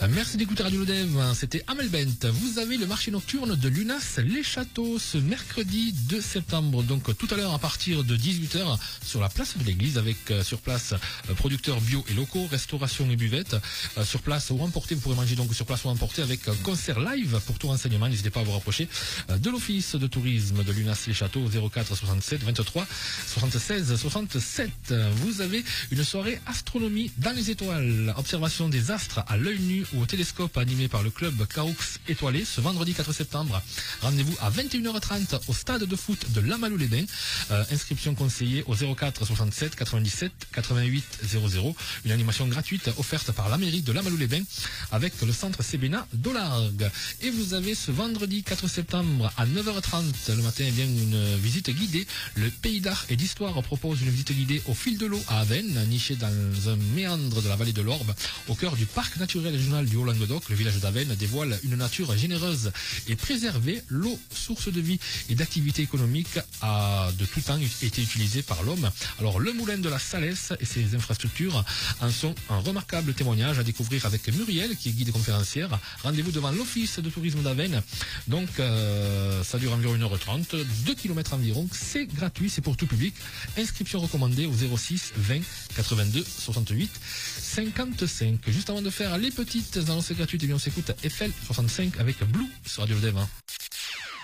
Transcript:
Merci d'écouter Radio Lodev, c'était Amel Bent. Vous avez le marché nocturne de Lunas Les Châteaux ce mercredi 2 septembre. Donc tout à l'heure à partir de 18h sur la place de l'église avec sur place producteurs bio et locaux, restauration et buvette. Sur place ou emporter, vous pourrez manger donc sur place ou emporter avec concert live. Pour tout renseignement, n'hésitez pas à vous rapprocher de l'office de tourisme de Lunas Les Châteaux 04 67 23 76 67. Vous avez une soirée astronomie dans les étoiles, observation des astres à l'œil nu ou au télescope animé par le club Caroux étoilé ce vendredi 4 septembre. Rendez-vous à 21h30 au stade de foot de Lamalou-les-Bains. Inscription conseillée au 04 67 97 88 00. Une animation gratuite offerte par la mairie de Lamalou-les-Bains avec le centre Cébéna d'Olargues. Et vous avez ce vendredi 4 septembre à 9h30 le matin une visite guidée. Le Pays d'Art et d'Histoire propose une visite guidée au fil de l'eau à Avesnes, niché dans un méandre de la vallée de l'Orbe, au cœur du parc naturel régional du Haut-Languedoc. Le village d'Avesnes dévoile une nature généreuse et préservée. L'eau, source de vie et d'activité économique, a de tout temps été utilisée par l'homme. Alors le moulin de la Salès et ses infrastructures en sont un remarquable témoignage à découvrir avec Muriel, qui est guide conférencière. Rendez-vous devant l'office de tourisme d'Avesnes. Donc ça dure environ 1h30, 2 km environ. C'est gratuit, c'est pour tout public. Inscription recommandée au 06 20 82 68 55. Juste avant de faire les petites annonces gratuites, eh bien on s'écoute Eiffel 65 avec Blue sur Radio Lodev.